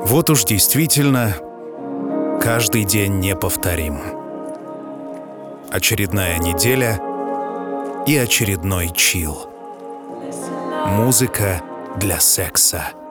Вот уж действительно, каждый день неповторим. Очередная неделя и очередной чил. Музыка для секса.